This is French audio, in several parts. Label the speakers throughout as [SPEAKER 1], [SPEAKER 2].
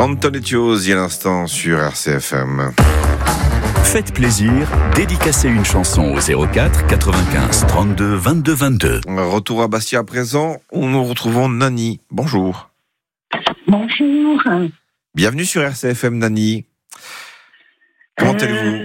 [SPEAKER 1] Antonettios, à l'instant sur RCFM.
[SPEAKER 2] Faites plaisir, dédicacez une chanson au 04 95 32 22 22.
[SPEAKER 1] Retour à Bastia à présent, où nous retrouvons Nani. Bonjour.
[SPEAKER 3] Bonjour.
[SPEAKER 1] Bienvenue sur RCFM, Nani. Comment allez-vous?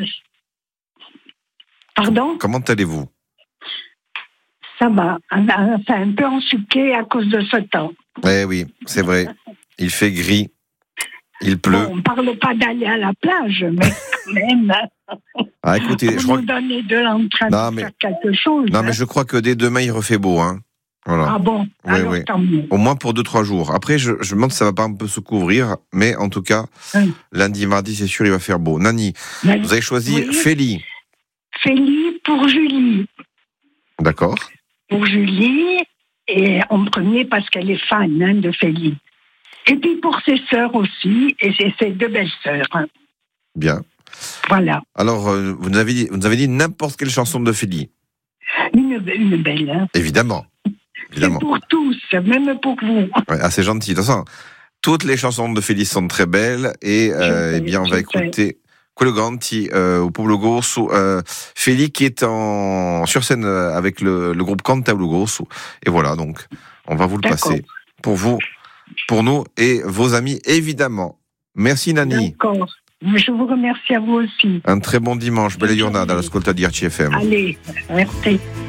[SPEAKER 3] Pardon?
[SPEAKER 1] Comment allez-vous?
[SPEAKER 3] Ça va. Enfin, un peu ensuqué à cause de ce temps.
[SPEAKER 1] Eh oui, c'est vrai. Il fait gris. Il pleut.
[SPEAKER 3] Bon, on ne parle pas d'aller à la plage, mais quand même.
[SPEAKER 1] Ah, écoutez,
[SPEAKER 3] pour
[SPEAKER 1] je crois
[SPEAKER 3] nous donner de l'entrain de faire quelque chose.
[SPEAKER 1] Non, mais je crois que dès demain, il refait beau. Hein. Voilà.
[SPEAKER 3] Ah bon?
[SPEAKER 1] Oui,
[SPEAKER 3] alors
[SPEAKER 1] oui.
[SPEAKER 3] Tant mieux.
[SPEAKER 1] Au moins pour 2-3 jours. Après, je me demande si ça va pas un peu se couvrir. Mais en tout cas, lundi, mardi, c'est sûr, il va faire beau. Nani, vous avez choisi Félie.
[SPEAKER 3] Félie pour Julie.
[SPEAKER 1] D'accord.
[SPEAKER 3] Pour Julie, et en premier parce qu'elle est fan de Félie. Et puis pour ses sœurs aussi, et c'est ses deux belles-sœurs.
[SPEAKER 1] Bien.
[SPEAKER 3] Voilà.
[SPEAKER 1] Alors, vous nous avez dit n'importe quelle chanson de Félie.
[SPEAKER 3] Une belle, hein.
[SPEAKER 1] Évidemment.
[SPEAKER 3] C'est pour tous, même pour vous.
[SPEAKER 1] Ouais, c'est gentil. De toute façon, toutes les chansons de Félie sont très belles. Et eh bien, on va écouter Quello Ganti au Pablo Grosso. Félie qui est sur scène avec le groupe Cantalo Grosso. Et voilà, donc, on va vous le passer. Pour vous, pour nous et vos amis, évidemment. Merci, Nani.
[SPEAKER 3] D'accord. Je vous remercie à vous aussi.
[SPEAKER 1] Un très bon dimanche. Belle giornata all'ascolto di RCFM.
[SPEAKER 3] Allez, merci.